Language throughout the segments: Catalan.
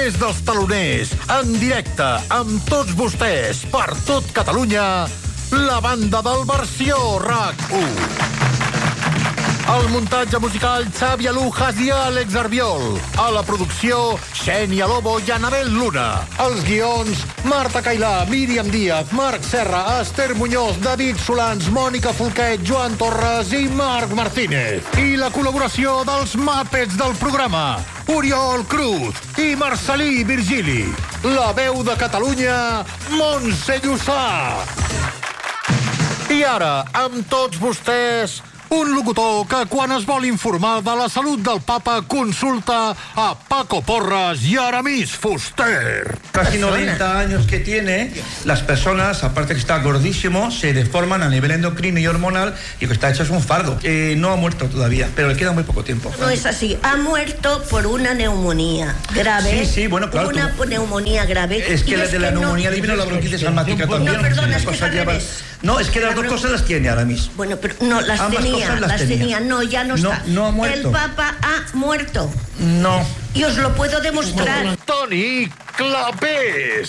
taloners dels taloners, en directe, amb tots vostès, per tot Catalunya, la banda del Versió RAC1. El muntatge musical, Xavi Alujas i Àlex Arbiol. A la producció, Xènia Lobo i Anabel Luna. Els guions, Marta Cailà, Míriam Díaz, Marc Serra, Esther Muñoz, David Solans, Mònica Folquet, Joan Torres i Marc Martínez. I la col·laboració dels Muppets del programa, Oriol Cruz i Marcelí Virgili. La veu de Catalunya, Montse Llussà. I ara, amb tots vostès, un locutor que quan es vol informar de la salut del papa consulta a Paco Porras y Aramis Fuster. Casi 90 años que tiene, las personas, aparte que está gordísimo, se deforman a nivel endocrino y hormonal y que está hecho es un fardo. No ha muerto todavía, pero le queda muy poco tiempo. No es así, ha muerto por una neumonía grave. Sí, bueno, claro. Una neumonía grave. Es que de la neumonía le vino la bronquitis asmática también. No, perdona, es que es al revés. No, es que las dos cosas las tiene Aramis. Bueno, pero no, las tenía. No, ya no está. No ha muerto. El Papa ha muerto. No. Y os lo puedo demostrar. Toni Clapés.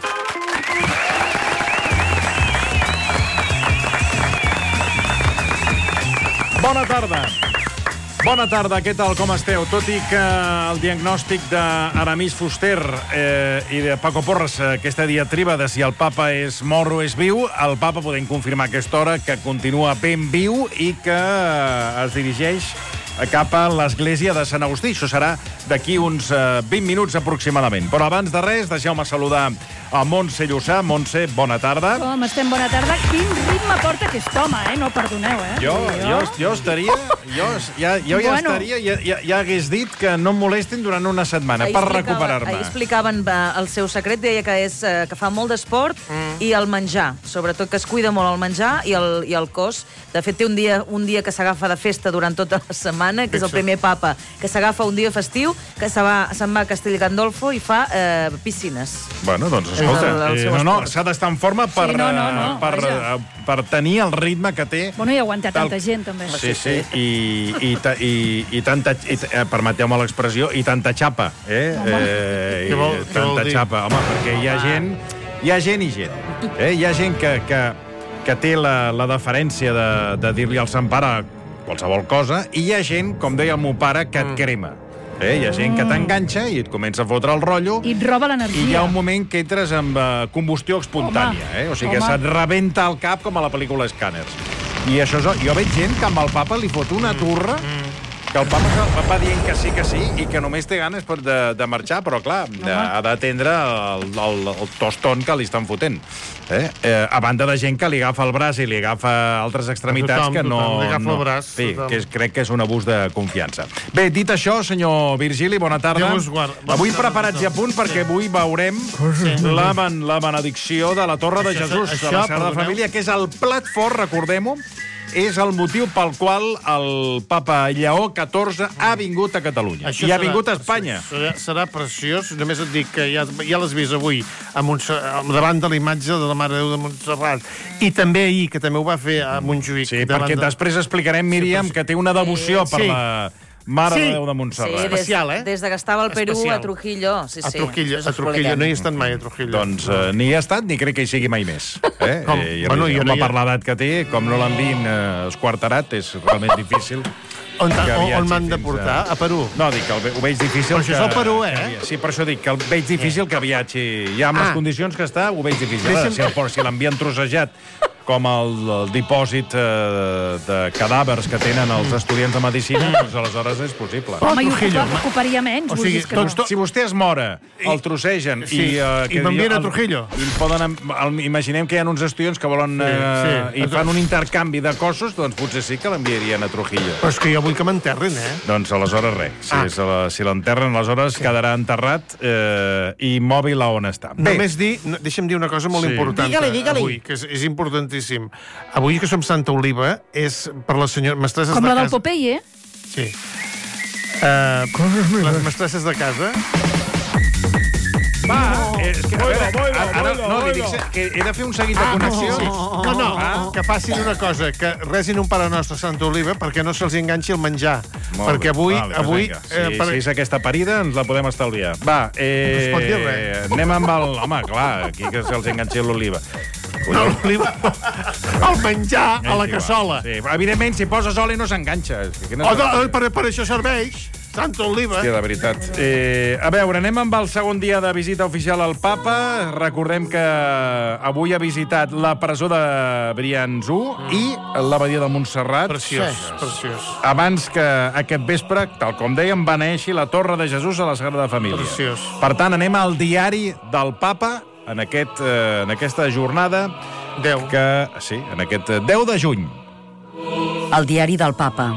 Bona tarda. Bona tarda, què tal, com esteu? Tot i que el diagnòstic d'Aramis Fuster i de Paco Porras, aquesta diatriba de si el papa és mort o és viu, el papa podem confirmar a aquesta hora que continua ben viu i que es dirigeix cap a l'església de Sant Agustí. Això serà d'aquí uns 20 minuts aproximadament. Però abans de res, deixeu-me saludar a Montse Llussà. Montse, bona tarda. Com estem? Bona tarda. Quin ritme porta aquest home, No perdoneu, Jo estaria... Ja hagués dit que no em molestin durant una setmana per recuperar-me. Ahir explicaven el seu secret, deia que és que fa molt d'esport i el menjar. Sobretot que es cuida molt el menjar i el cos. De fet, té un dia que s'agafa de festa durant tota la setmana, que és el primer papa, que s'agafa un dia festiu, que se'n va a Castell Gandolfo i fa piscines. Bueno, doncs escolta, s'ha d'estar en forma per tenir el ritme que té. Bueno, i aguantar tanta gent, també. Sí, i tanta, permeteu-me l'expressió, i tanta xapa, tanta xapa, home, perquè hi ha gent i gent. Hi ha gent que té la deferència de dir-li al Sant Pare qualsevol cosa, i hi ha gent, com deia el meu pare, que et crema. Hi ha gent que t'enganxa i et comença a fotre el rotllo. I et roba l'energia. I hi ha un moment que entres amb combustió espontània. O sigui que se't rebenta el cap com a la pel·lícula Scanners. I això és... Jo veig gent que amb el papa li fot una turra, que el papa va dient que sí, i que només té ganes de marxar, però clar, ha d'atendre el toston que li estan fotent. A banda de gent que li agafa el braç i li agafa altres extremitats que no... Li agafa el braç. Sí, crec que és un abús de confiança. Bé, dit això, senyor Virgili, bona tarda. Avui preparats i a punt perquè avui veurem la benedicció de la Torre de Jesús, de la Sagrada Família, que és el plat fort, recordem-ho, és el motiu pel qual el papa Lleó XIV ha vingut a Catalunya. I ha vingut a Espanya. Serà preciós. Només et dic que ja l'has vist avui davant de la imatge de la Mare de Déu de Montserrat. I també ahir, que també ho va fer a Montjuïc. Sí, perquè després explicarem, Míriam, que té una devoció per la Mare de Déu de Montserrat. Especial, des que estava al Perú, a Trujillo. A Trujillo, no hi he estat mai, a Trujillo. Doncs ni hi ha estat, ni crec que hi sigui mai més. Home, per l'edat que té, com no l'enviïn esquarterat, és realment difícil. On m'han de portar? A Perú? No, dic que ho veig difícil... Però això és el Perú, Sí, per això dic que el veig difícil que viatgi. Ja amb les condicions que està, ho veig difícil. Si l'envien trossejat com el dipòsit de cadàvers que tenen els estudiants de medicina, doncs aleshores és possible. Home, i ocuparia menys. O sigui, si vostè es mora, el trossegen i m'envien a Trujillo. Imaginem que hi ha uns estudiants que volen i fan un intercanvi de cossos, doncs potser sí que l'enviarien a Trujillo. Però és que jo vull que m'enterrin, Doncs aleshores res. Si l'enterren, aleshores quedarà enterrat i mòbil a on està. Només deixa'm dir una cosa molt important. Digue-li. Que és importantíssim. Avui que som Santa Oliva és per les senyores mestresses de casa. Com la del Popeye, Sí. Les mestresses de casa... Va, és que, a veure, No, li dic que he de fer un seguit de connexions. No, que facin una cosa, que resin un Pare Nostre a Santa Oliva perquè no se'ls enganxi el menjar. Perquè avui... Si és aquesta parida, ens la podem estalviar. Va, es pot dir res. anem amb el... Home, clar, aquí que se'ls enganxi l'oliva. No, l'oliva... El menjar a la cassola. Sí, evidentment, si poses oli no s'enganxa. Per això serveix. Santa Oliva. Hòstia, de veritat. A veure, anem amb el segon dia de visita oficial al papa. Recordem que avui ha visitat la presó de Brians 1 i l'abadia de Montserrat. Preciós. Abans que aquest vespre, tal com dèiem, va néixer la Torre de Jesús a la Sagrada Família. Preciós. Per tant, anem al diari del papa en aquesta jornada 10. en aquest 10 de juny. El diari del papa.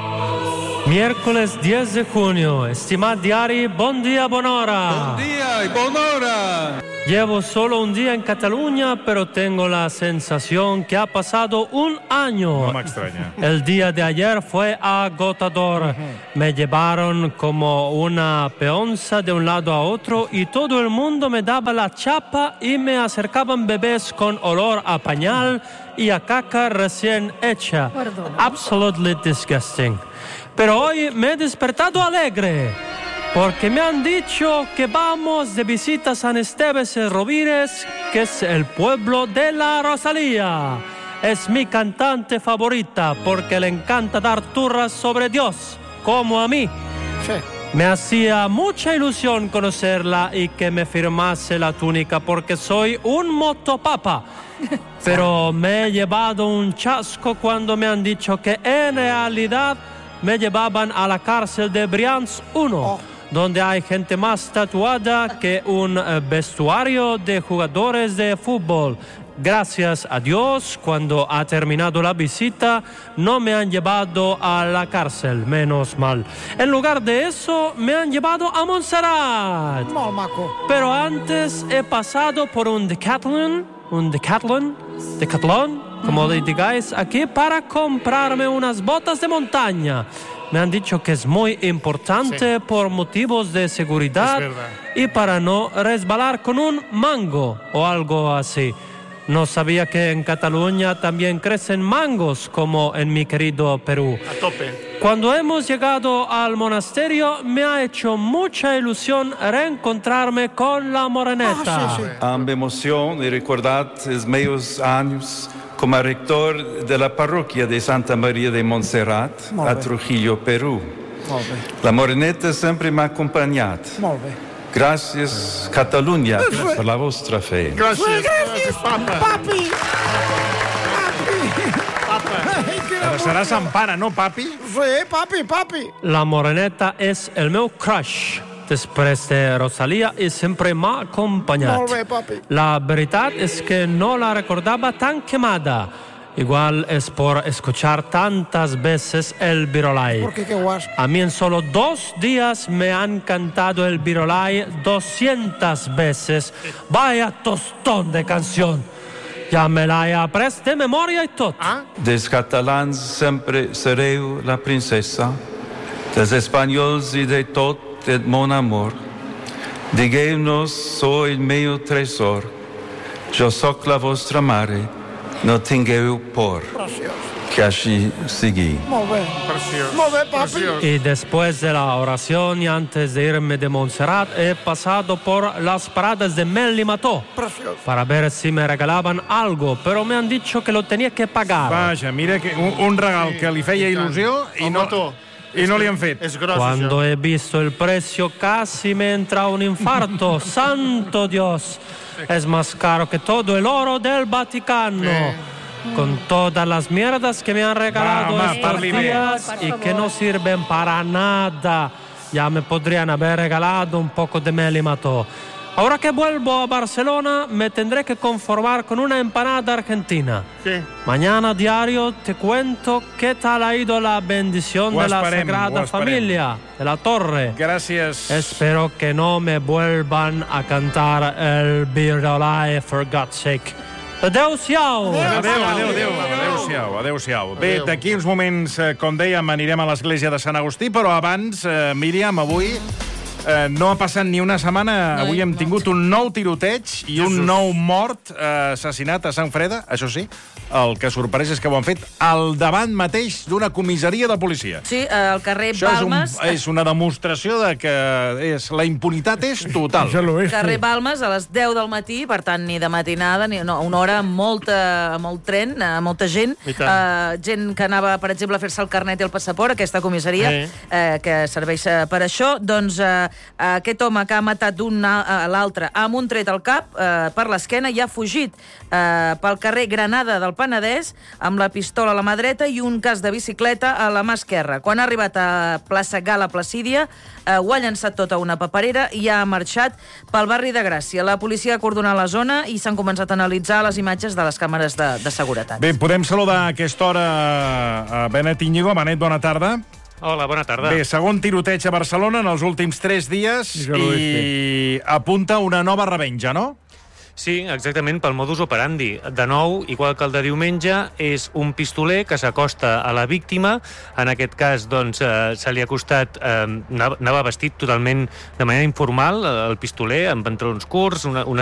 Miércoles 10 de junio. Estimad diari, bon dia, bona hora. Bon dia y bona hora. Llevo solo un día en Cataluña, pero tengo la sensación que ha pasado un año. No me extraña. El día de ayer fue agotador. Me llevaron como una peonza de un lado a otro y todo el mundo me daba la chapa y me acercaban bebés con olor a pañal y a caca recién hecha. Absolutely disgusting. Pero hoy me he despertado alegre, porque me han dicho que vamos de visita a San Esteves y Rovires, que es el pueblo de la Rosalía. Es mi cantante favorita, porque le encanta dar turras sobre Dios, como a mí. Sí. Me hacía mucha ilusión conocerla y que me firmase la túnica, porque soy un motopapa. Pero me he llevado un chasco cuando me han dicho que en realidad me llevaban a la cárcel de Brians 1, donde hay gente más tatuada que un vestuario de jugadores de fútbol. Gracias a Dios, cuando ha terminado la visita, no me han llevado a la cárcel, menos mal. En lugar de eso, me han llevado a Montserrat. Pero antes he pasado por un Decathlon, como le digáis aquí, para comprarme unas botas de montaña. Me han dicho que es muy importante por motivos de seguridad y para no resbalar con un mango o algo así. No sabía que en Cataluña también crecen mangos como en mi querido Perú. A tope. Cuando hemos llegado al monasterio me ha hecho mucha ilusión reencontrarme con la moreneta. Amb emoción de recordar los meus años como rector de la parroquia de Santa María de Montserrat, a Trujillo, Perú. La moreneta siempre me ha acompañado. Gracias, Catalunya, per la vostra fe. Gràcies, papa. Papi! Ara serà Sant Pare, no, papi? Sí, papi. La moreneta es el meu crush. Després de Rosalía y siempre me ha acompañado. Molt bé, papi. La verdad es que no la recordaba tan quemada. Igual es por escuchar tantas veces el Virolai. ¿Por qué guas? A mí en solo 2 días me han cantado el Virolai 200 veces. Vaya tostón de canción. Ja me la he après de memoria y tot. Dels catalans sempre sereu la princesa, dels espanyols i de tot el mon amor. Digueu-nos, sou el meu tresor, jo soc la vostra mare, no tingueu por. Que així sigui. Molt bé. Preciós. Molt bé, papi. Y después de la oración y antes de irme de Montserrat, he pasado por las paradas de Mel Mató para ver si me regalaban algo, pero me han dicho que lo tenía que pagar. Vaja, mira, que un regal que li feia il·lusió i no li han fet. És gros, Cuando això. he visto el precio casi me entra un infarto. ¡Santo Dios! Es más caro que todo el oro del Vaticano. Con todas las mierdas que me han regalado Va, estos parli bé. días y que no sirven para nada. Ya me podrían haber regalado un poco de Mel Mató. Ahora que vuelvo a Barcelona, me tendré que conformar con una empanada argentina. Sí. Mañana diario te cuento qué tal ha ido la bendición Ho de la esperem, Sagrada ho esperem. Familia, de la Torre. Gràcies. Espero que no me vuelvan a cantar el Virolai for God's sake. Adéu-siau! Adéu-siau. Bé, d'aquí uns moments, com dèiem, anirem a l'església de Sant Agustí, però abans, Míriam, avui No ha passat ni una setmana, avui hem tingut un nou tiroteig i un nou mort assassinat a Sant Freda. Això sí, el que sorprès és que ho han fet al davant mateix d'una comissaria de policia. Sí, al carrer Balmes. Això és una demostració de que la impunitat és total. Carrer Balmes a les 10 del matí, per tant, ni de matinada, una hora amb molt tren, molta gent. Gent que anava, per exemple, a fer-se el carnet i el passaport, aquesta comissaria, que serveix per això. Doncs aquest home que ha matat l'altre amb un tret al cap per l'esquena i ha fugit pel carrer Granada del Penedès amb la pistola a la mà dreta i un cas de bicicleta a la mà esquerra. Quan ha arribat a plaça Gala Placídia, ho ha llançat tota una paperera i ha marxat pel barri de Gràcia. La policia ha acordonat la zona i s'han començat a analitzar les imatges de les càmeres de seguretat. Bé, podem saludar a aquesta hora a Benet Íñigo. Benet, bona tarda. Hola, bona tarda. Bé, segon tiroteig a Barcelona en els últims 3 dies i apunta una nova revenja, no? Sí, exactament, pel modus operandi. De nou, igual que el de diumenge, és un pistoler que s'acosta a la víctima. En aquest cas, doncs, se li ha acostat, anava vestit totalment de manera informal, el pistoler, amb pantalons curts, una